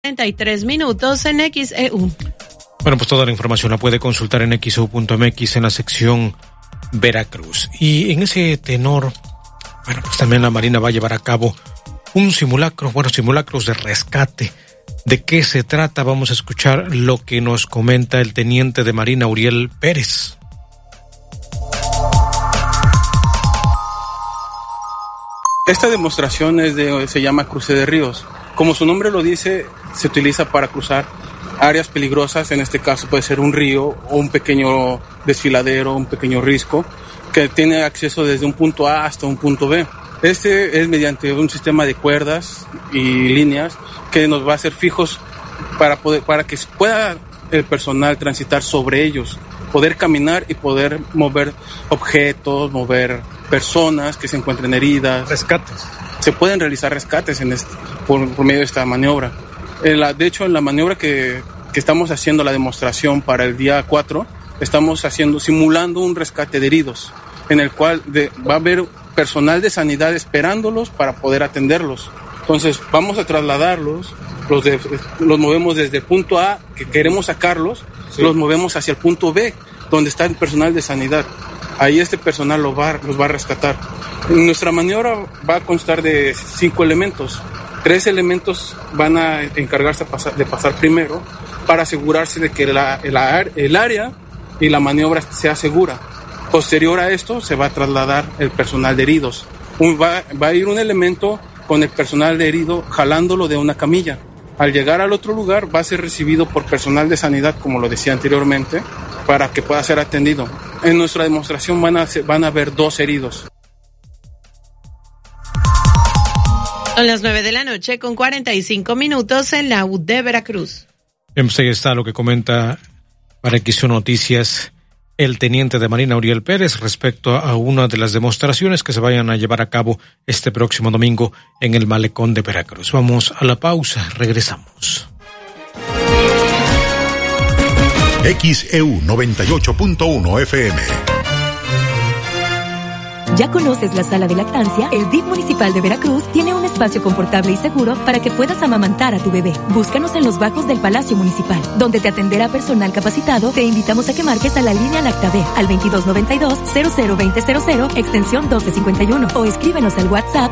33 minutos en XEU. Bueno, pues toda la información la puede consultar en xeu.mx en la sección Veracruz. Y en ese tenor, bueno, pues también la Marina va a llevar a cabo un simulacros de rescate. ¿De qué se trata? Vamos a escuchar lo que nos comenta el teniente de Marina Uriel Pérez. Esta demostración se llama cruce de ríos. Como su nombre lo dice, se utiliza para cruzar áreas peligrosas. En este caso puede ser un río o un pequeño desfiladero, un pequeño risco, que tiene acceso desde un punto A hasta un punto B. Este es mediante un sistema de cuerdas y líneas que nos va a hacer fijos para que pueda el personal transitar sobre ellos, poder caminar y poder mover objetos, mover personas que se encuentren heridas. Rescates. Se pueden realizar rescates por medio de esta maniobra. De hecho, en la maniobra que estamos haciendo la demostración para el día 4, estamos simulando un rescate de heridos, en el cual va a haber personal de sanidad esperándolos para poder atenderlos. Entonces, vamos a trasladarlos, los movemos desde el punto A, que queremos sacarlos, sí. Los movemos hacia el punto B, donde está el personal de sanidad. Ahí este personal los va a rescatar. Nuestra maniobra va a constar de 5 elementos. 3 elementos van a encargarse de pasar primero para asegurarse de que el área y la maniobra sea segura. Posterior a esto se va a trasladar el personal de heridos. Va a ir un elemento con el personal de herido jalándolo de una camilla. Al llegar al otro lugar va a ser recibido por personal de sanidad, como lo decía anteriormente, para que pueda ser atendido. En nuestra demostración van a haber 2 heridos. Son las 9:45 p.m. en la UD Veracruz. Pues ahí está lo que comenta para XEU Noticias el teniente de Marina Uriel Pérez respecto a una de las demostraciones que se vayan a llevar a cabo este próximo domingo en el Malecón de Veracruz. Vamos a la pausa, regresamos. XEU 98.1 FM. ¿Ya conoces la sala de lactancia? El DIF municipal de Veracruz tiene un espacio confortable y seguro para que puedas amamantar a tu bebé. Búscanos en los bajos del Palacio Municipal, donde te atenderá personal capacitado. Te invitamos a que marques a la línea LactaB al 2292-002000, extensión 1251, o escríbenos al WhatsApp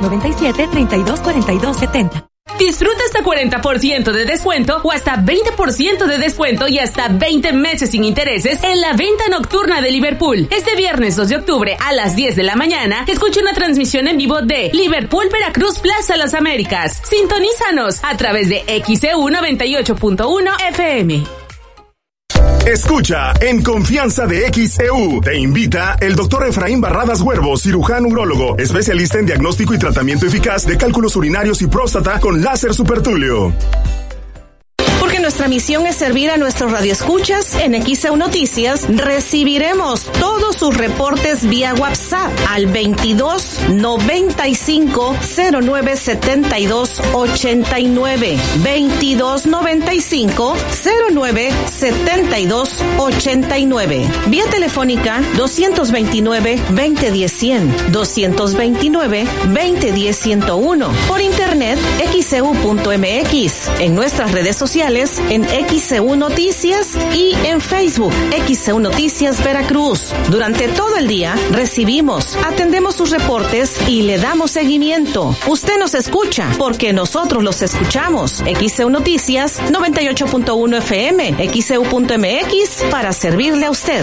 2297-324270. Disfruta hasta 40% de descuento o hasta 20% de descuento y hasta 20 meses sin intereses en la venta nocturna de Liverpool. Este viernes 2 de octubre a las 10 de la mañana, escucha una transmisión en vivo de Liverpool Veracruz Plaza Las Américas. Sintonízanos a través de XEU 98.1 FM. Escucha en Confianza de XEU. Te invita el doctor Efraín Barradas Huervo, cirujano urólogo, especialista en diagnóstico y tratamiento eficaz de cálculos urinarios y próstata con láser supertulio. Porque nuestra misión es servir a nuestros radioescuchas, en XEU Noticias recibiremos todos sus reportes vía WhatsApp al 22 95 09 72 89 22 95 09 72 89, vía telefónica 229 2010 100 229 2010 101, por internet xeu.mx, en nuestras redes sociales en XEU Noticias y en Facebook XEU Noticias Veracruz. Durante todo el día recibimos, atendemos sus reportes y le damos seguimiento. Usted nos escucha porque nosotros los escuchamos. XEU Noticias 98.1 FM, XEU.mx, para servirle a usted.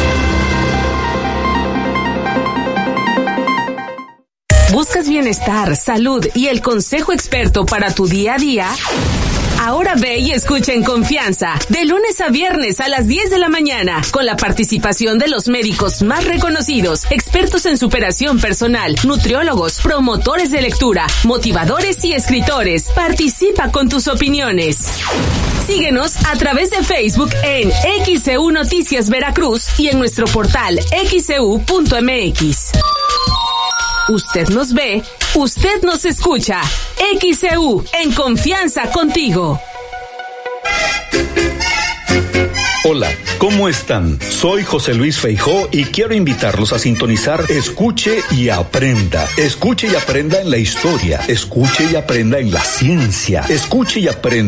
¿Buscas bienestar, salud y el consejo experto para tu día a día? Ahora ve y escucha en Confianza, de lunes a viernes a las 10 de la mañana, con la participación de los médicos más reconocidos, expertos en superación personal, nutriólogos, promotores de lectura, motivadores y escritores. Participa con tus opiniones. Síguenos a través de Facebook en XEU Noticias Veracruz y en nuestro portal xeu.mx. Usted nos ve, usted nos escucha. XEU, en confianza contigo. Hola, ¿cómo están? Soy José Luis Feijó y quiero invitarlos a sintonizar Escuche y Aprenda. Escuche y aprenda en la historia. Escuche y aprenda en la ciencia. Escuche y aprenda